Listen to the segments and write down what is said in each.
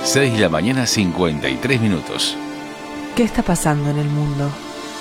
6 de la mañana, 53 minutos. ¿Qué está pasando en el mundo?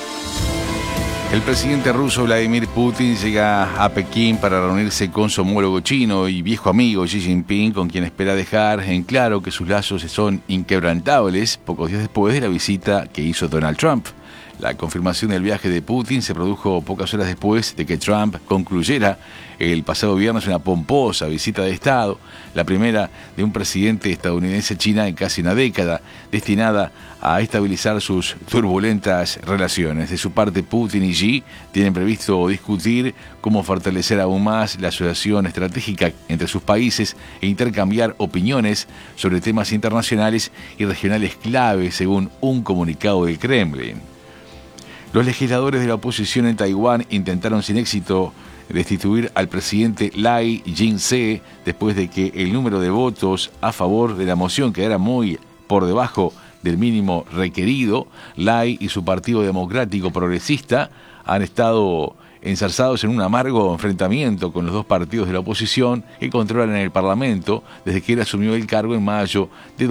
El presidente ruso Vladimir Putin llega a Pekín para reunirse con su homólogo chino y viejo amigo Xi Jinping, con quien espera dejar en claro que sus lazos son inquebrantables pocos días después de la visita que hizo Donald Trump. La confirmación del viaje de Putin se produjo pocas horas después de que Trump concluyera el pasado viernes una pomposa visita de Estado, la primera de un presidente estadounidense China en casi una década, destinada a estabilizar sus turbulentas relaciones. De su parte, Putin y Xi tienen previsto discutir cómo fortalecer aún más la asociación estratégica entre sus países e intercambiar opiniones sobre temas internacionales y regionales clave, según un comunicado del Kremlin. Los legisladores de la oposición en Taiwán intentaron sin éxito destituir al presidente Lai Ching-te después de que el número de votos a favor de la moción quedara muy por debajo del mínimo requerido. Lai y su Partido Democrático Progresista han estado enzarzados en un amargo enfrentamiento con los dos partidos de la oposición que controlan el Parlamento desde que él asumió el cargo en mayo de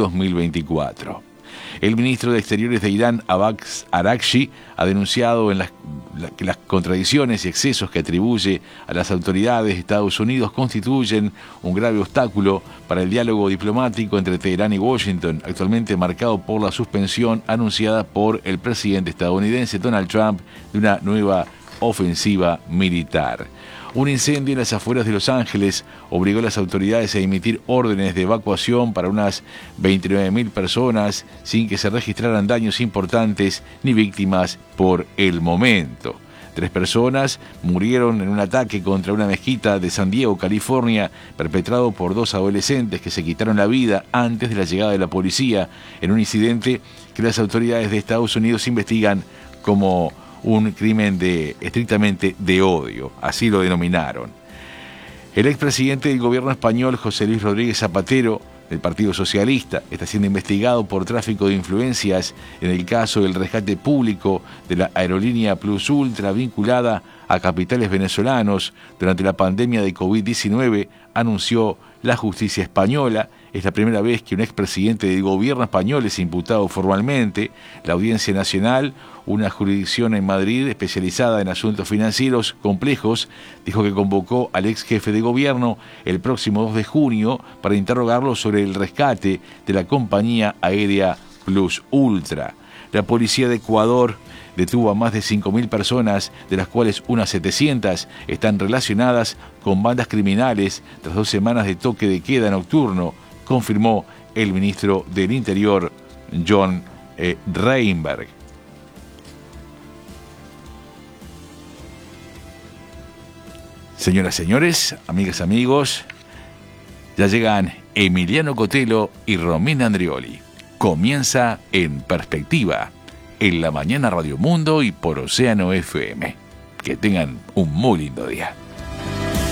2024. El ministro de Exteriores de Irán, Abbas Araghchi, ha denunciado que las contradicciones y excesos que atribuye a las autoridades de Estados Unidos constituyen un grave obstáculo para el diálogo diplomático entre Teherán y Washington, actualmente marcado por la suspensión anunciada por el presidente estadounidense Donald Trump de una nueva ofensiva militar. Un incendio en las afueras de Los Ángeles obligó a las autoridades a emitir órdenes de evacuación para unas 29.000 personas sin que se registraran daños importantes ni víctimas por el momento. 3 personas murieron en un ataque contra una mezquita de San Diego, California, perpetrado por 2 adolescentes que se quitaron la vida antes de la llegada de la policía, en un incidente que las autoridades de Estados Unidos investigan como un crimen estrictamente de odio, así lo denominaron. El expresidente del gobierno español, José Luis Rodríguez Zapatero, del Partido Socialista, está siendo investigado por tráfico de influencias en el caso del rescate público de la aerolínea Plus Ultra vinculada a capitales venezolanos durante la pandemia de COVID-19, anunció la justicia española. Es la primera vez que un expresidente del gobierno español es imputado formalmente. La Audiencia Nacional, una jurisdicción en Madrid especializada en asuntos financieros complejos, dijo que convocó al ex jefe de gobierno el próximo 2 de junio para interrogarlo sobre el rescate de la compañía aérea Plus Ultra. La policía de Ecuador detuvo a más de 5.000 personas, de las cuales unas 700 están relacionadas con bandas criminales tras 2 semanas de toque de queda nocturno, confirmó el ministro del Interior, John Reinberg. Señoras, señores, amigas, amigos, ya llegan Emiliano Cotelo y Romina Andrioli. Comienza En Perspectiva, en La Mañana Radio Mundo y por Océano FM. Que tengan un muy lindo día.